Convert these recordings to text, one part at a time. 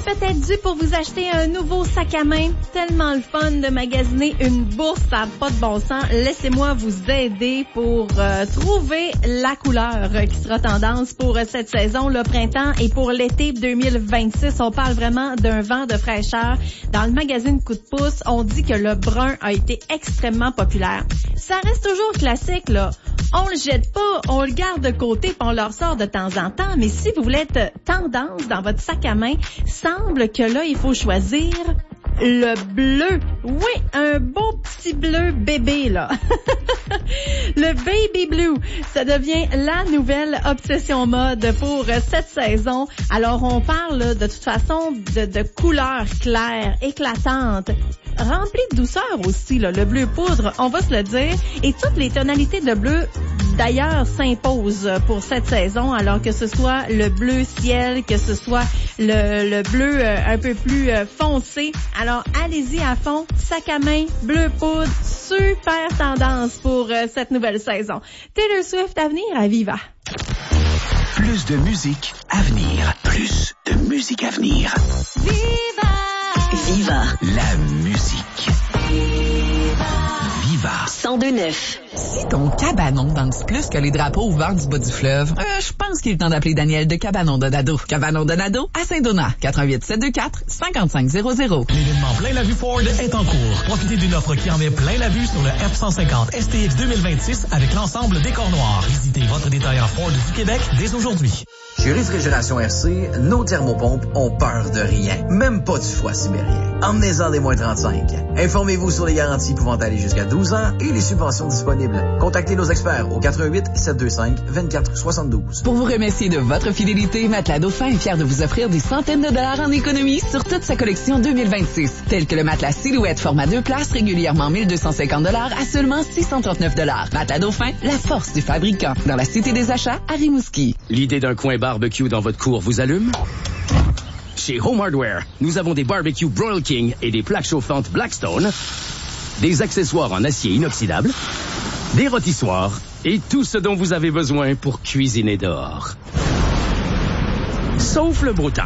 peut-être dû pour vous acheter un nouveau sac à main. Tellement le fun de magasiner une bourse, ça n'a pas de bon sens. Laissez-moi vous aider pour trouver la couleur qui sera tendance pour cette saison, le printemps et pour l'été 2026. On parle vraiment d'un vent de fraîcheur. Dans le magazine Coup de pouce, on dit que le brun a été extrêmement populaire. Ça reste toujours classique, là. On le jette pas, on le garde de côté puis on le ressort de temps en temps. Mais si vous voulez être tendance dans votre sac à main, semble que là, il faut choisir le bleu. Oui, un beau petit bleu bébé, là. Le baby blue, ça devient la nouvelle obsession mode pour cette saison. Alors, on parle de toute façon de couleurs claires, éclatantes, remplies de douceur aussi, là. Le bleu poudre, on va se le dire. Et toutes les tonalités de bleu, d'ailleurs, s'imposent pour cette saison, alors que ce soit le bleu ciel, que ce soit le bleu un peu plus foncé. Alors, allez-y à fond. Sac à main, bleu poudre, super tendance pour cette nouvelle saison. Taylor Swift à venir à Viva. Plus de musique à venir. Plus de musique à venir. Viva! Viva. La musique. Viva. 102.9. Si ton cabanon danse plus que les drapeaux au vent du bas du fleuve, je pense qu'il est temps d'appeler Daniel de Cabanon Donado. Cabanon Donado à Saint-Donat. 88 724 5500. L'événement Plein la vue Ford est en cours. Profitez d'une offre qui en met plein la vue sur le F-150 STX 2026 avec l'ensemble décor noir. Visitez votre détaillant Ford du Québec dès aujourd'hui. Chez Réfrigération RC, nos thermopompes ont peur de rien, même pas du froid sibérien. Emmenez-en des moins 35. Informez-vous sur les garanties pouvant aller jusqu'à 12 ans et les subventions disponibles. Contactez nos experts au 88 725 24 72. Pour vous remercier de votre fidélité, Matelas Dauphin est fier de vous offrir des centaines de dollars en économie sur toute sa collection 2026, tels que le matelas Silhouette format 2 places régulièrement 1250 dollars à seulement 639 dollars. Matelas Dauphin, la force du fabricant. Dans la Cité des Achats à Rimouski. L'idée d'un coin barbecue dans votre cour vous allume? Chez Home Hardware, nous avons des barbecues Broil King et des plaques chauffantes Blackstone, des accessoires en acier inoxydable, des rôtissoirs et tout ce dont vous avez besoin pour cuisiner dehors. Sauf le beau temps.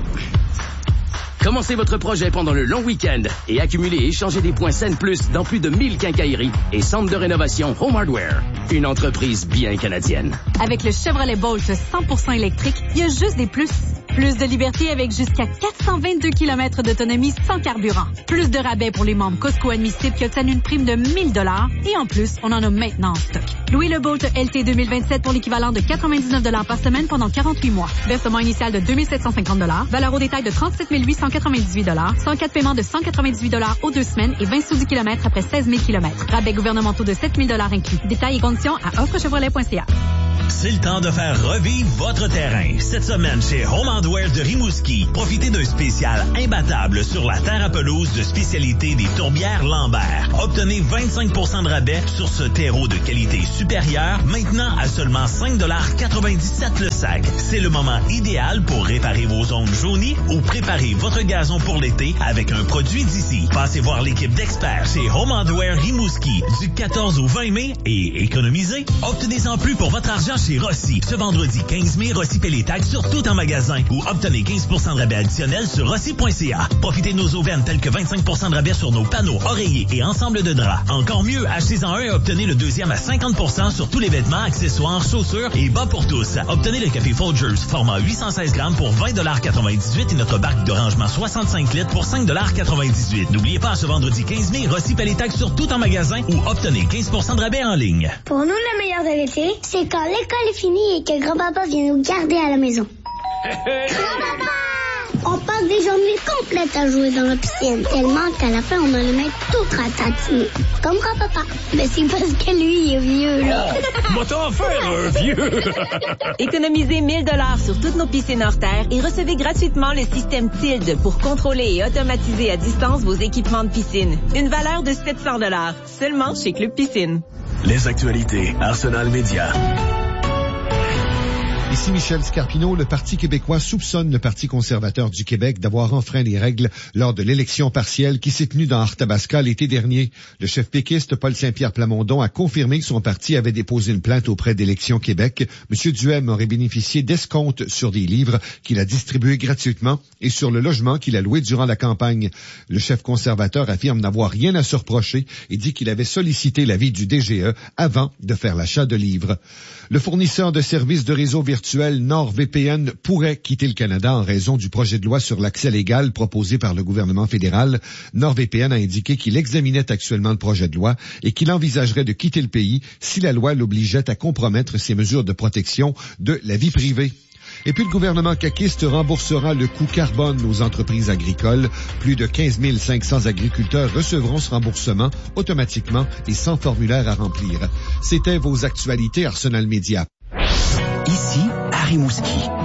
Commencez votre projet pendant le long week-end et accumulez et échangez des points Scène Plus dans plus de 1000 quincailleries et centres de rénovation Home Hardware. Une entreprise bien canadienne. Avec le Chevrolet Bolt 100% électrique, il y a juste des plus. Plus de liberté avec jusqu'à 422 km d'autonomie sans carburant. Plus de rabais pour les membres Costco admissibles qui obtiennent une prime de 1000 $. Et en plus, on en a maintenant en stock. Louez le Bolt LT 2027 pour l'équivalent de 99 $ par semaine pendant 48 mois. Versement initial de 2750 $. Valeur au détail de 37 898 $. 104 paiements de 198 $ aux 2 semaines et 20 sous du kilomètre après 16 000 km. Rabais gouvernementaux de 7 000 $ inclus. Détails et conditions à offrechevrolet.ca. C'est le temps de faire revivre votre terrain. Cette semaine, chez Home Hardware de Rimouski, profitez d'un spécial imbattable sur la terre à pelouse de spécialité des Tourbières Lambert. Obtenez 25% de rabais sur ce terreau de qualité supérieure, maintenant à seulement 5,97 $ le sac. C'est le moment idéal pour réparer vos zones jaunies ou préparer votre gazon pour l'été avec un produit d'ici. Passez voir l'équipe d'experts chez Home Hardware Rimouski du 14 au 20 mai et économisez. Obtenez-en plus pour votre argent chez Rossi. Ce vendredi 15 mai, Rossi paie les taxes sur tout en magasin ou obtenez 15% de rabais additionnel sur rossi.ca. Profitez de nos aubaines telles que 25% de rabais sur nos panneaux, oreillers et ensemble de draps. Encore mieux, achetez-en un et obtenez le deuxième à 50% sur tous les vêtements, accessoires, chaussures et bas pour tous. Obtenez le café Folgers format 816 grammes pour 20,98 $ et notre barque de rangement 65 litres pour 5,98 $. N'oubliez pas, ce vendredi 15 mai, Rossi paie les taxes sur tout en magasin ou obtenez 15% de rabais en ligne. Pour nous, le meilleur de l'été, c'est quand l'école est finie et que grand-papa vient nous garder à la maison. Grand-papa! On passe des journées complètes à jouer dans la piscine, tellement qu'à la fin, on a les mains toutes ratatinées. Comme grand-papa. Mais c'est parce que lui, il est vieux, là. Moi, t'en faire un vieux! Économisez 1000 $ sur toutes nos piscines hors terre et recevez gratuitement le système Tild pour contrôler et automatiser à distance vos équipements de piscine. Une valeur de 700 $, seulement chez Club Piscine. Les actualités Arsenal Média. Ici Michel Scarpino. Le Parti québécois soupçonne le Parti conservateur du Québec d'avoir enfreint les règles lors de l'élection partielle qui s'est tenue dans Arthabasca l'été dernier. Le chef péquiste Paul Saint-Pierre Plamondon a confirmé que son parti avait déposé une plainte auprès d'Élections Québec. M. Duhem aurait bénéficié d'escomptes sur des livres qu'il a distribués gratuitement et sur le logement qu'il a loué durant la campagne. Le chef conservateur affirme n'avoir rien à se reprocher et dit qu'il avait sollicité l'avis du DGE avant de faire l'achat de livres. Le fournisseur de services de réseau virtuel NordVPN pourrait quitter le Canada en raison du projet de loi sur l'accès légal proposé par le gouvernement fédéral. NordVPN a indiqué qu'il examinait actuellement le projet de loi et qu'il envisagerait de quitter le pays si la loi l'obligeait à compromettre ses mesures de protection de la vie privée. Et puis le gouvernement caquiste remboursera le coût carbone aux entreprises agricoles. Plus de 15 500 agriculteurs recevront ce remboursement automatiquement et sans formulaire à remplir. C'était vos actualités Arsenal Média. Ici, à Rimouski.